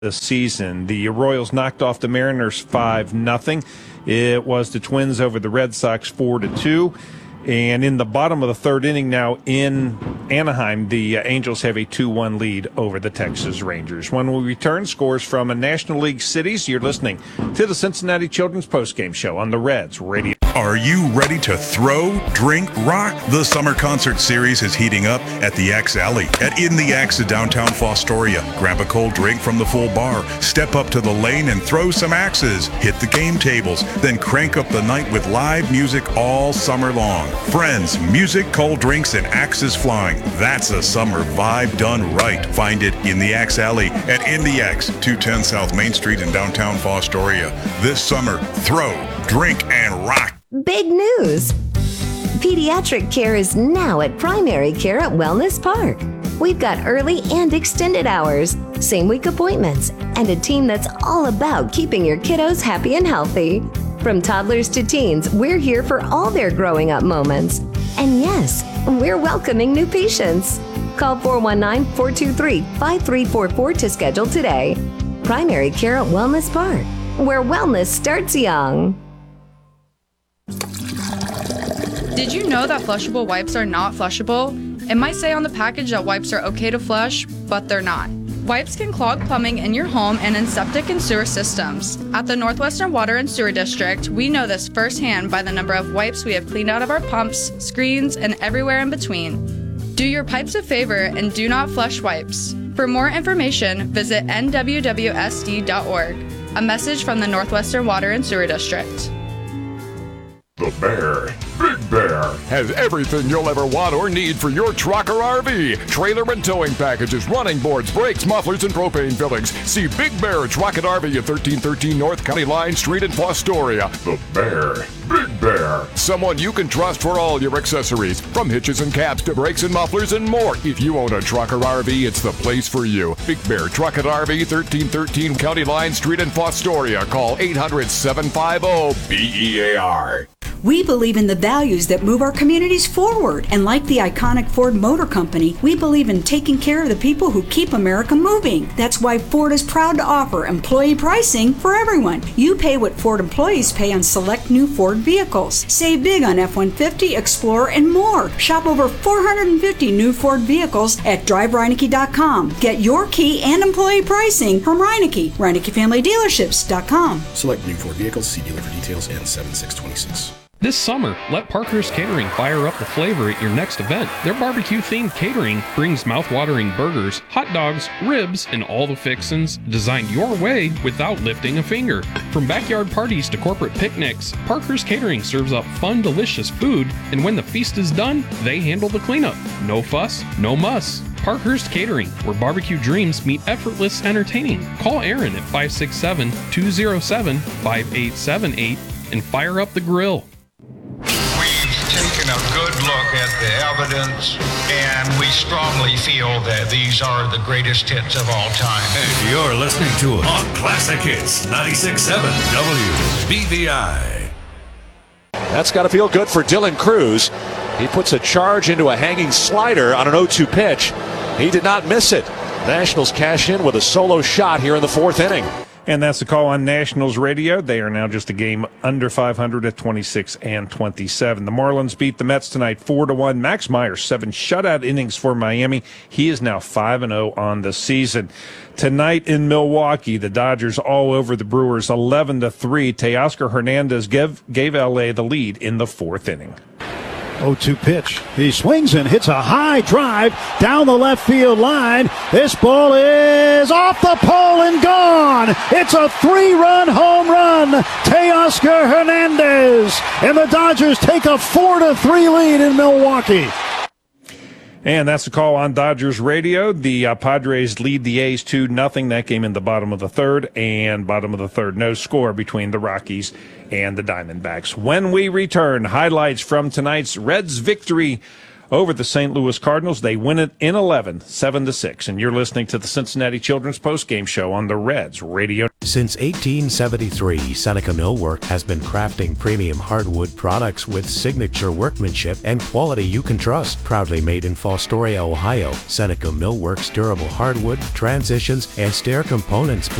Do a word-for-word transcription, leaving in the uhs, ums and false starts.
this season. The Royals knocked off the Mariners five nothing. It was the Twins over the Red Sox four to two. And in the bottom of the third inning now in Anaheim, the uh, Angels have a two one lead over the Texas Rangers. When we return, scores from a National League cities. You're listening to the Cincinnati Children's Postgame Show on the Reds Radio. Are you ready to throw, drink, rock? The summer concert series is heating up at the Axe Alley at In the Axe in downtown Fostoria. Grab a cold drink from the full bar, step up to the lane and throw some axes, hit the game tables, then crank up the night with live music all summer long. Friends, music, cold drinks, and axes flying. That's a summer vibe done right. Find it in the Axe Alley at In the Axe, two ten South Main Street in downtown Fostoria. This summer, throw, drink, and rock. Big news! Pediatric care is now at Primary Care at Wellness Park. We've got early and extended hours, same-week appointments, and a team that's all about keeping your kiddos happy and healthy. From toddlers to teens, we're here for all their growing up moments. And yes, we're welcoming new patients. Call four one nine, four two three, five three four four to schedule today. Primary Care at Wellness Park, where wellness starts young. Did you know that flushable wipes are not flushable? It might say on the package that wipes are okay to flush, but they're not. Wipes can clog plumbing in your home and in septic and sewer systems. At the Northwestern Water and Sewer District, we know this firsthand by the number of wipes we have cleaned out of our pumps, screens, and everywhere in between. Do your pipes a favor and do not flush wipes. For more information, visit N W W S D dot org. A message from the Northwestern Water and Sewer District. The Bear, Big Bear, has everything you'll ever want or need for your truck or R V. Trailer and towing packages, running boards, brakes, mufflers, and propane fillings. See Big Bear Truck and R V at thirteen thirteen North County Line Street in Fostoria. The Bear, Big Bear. Someone you can trust for all your accessories, from hitches and caps to brakes and mufflers and more. If you own a truck or R V, it's the place for you. Big Bear Truck and R V, thirteen thirteen County Line Street in Fostoria. Call eight hundred, seven five zero, B E A R. We believe in the values that move our communities forward. And like the iconic Ford Motor Company, we believe in taking care of the people who keep America moving. That's why Ford is proud to offer employee pricing for everyone. You pay what Ford employees pay on select new Ford vehicles. Save big on F one fifty, Explorer, and more. Shop over four hundred fifty new Ford vehicles at drive reineke dot com. Get your key and employee pricing from Reineke. Reineke Family Dealerships dot com. Select new Ford vehicles. See dealer for details and seven six two six. This summer, let Parker's Catering fire up the flavor at your next event. Their barbecue-themed catering brings mouth-watering burgers, hot dogs, ribs, and all the fixins designed your way without lifting a finger. From backyard parties to corporate picnics, Parker's Catering serves up fun, delicious food, and when the feast is done, they handle the cleanup. No fuss, no muss. Parkhurst Catering, where barbecue dreams meet effortless entertaining. Call Aaron at five six seven, two zero seven, five eight seven eight and fire up the grill. Taken a good look at the evidence, and we strongly feel that these are the greatest hits of all time. And you're listening to it on Classic Hits ninety-six point seven W B V I. That's got to feel good for Dylan Cruz. He puts a charge into a hanging slider on an oh two pitch. He did not miss it. Nationals cash in with a solo shot here in the fourth inning. And that's the call on Nationals radio. They are now just a game under five hundred at twenty-six and twenty-seven. The Marlins beat the Mets tonight four to one. Max Meyer, seven shutout innings for Miami. He is now five and oh on the season. Tonight in Milwaukee, the Dodgers all over the Brewers eleven to three. Teoscar Hernandez gave, gave L A the lead in the fourth inning. oh two pitch. He swings and hits a high drive down the left field line. This ball is off the pole and gone. It's a three-run home run. Teoscar Hernandez. And the Dodgers take a four to three lead in Milwaukee. And that's the call on Dodgers radio. The uh, Padres lead the A's two nothing. That game in the bottom of the third, and bottom of the third, no score between the Rockies and the Diamondbacks. When we return, highlights from tonight's Reds victory over the Saint Louis Cardinals. They win it in eleven, seven to six. And you're listening to the Cincinnati Children's Postgame Show on the Reds Radio. Since eighteen seventy-three, Seneca Millwork has been crafting premium hardwood products with signature workmanship and quality you can trust. Proudly made in Fostoria, Ohio, Seneca Millwork's durable hardwood, transitions, and stair components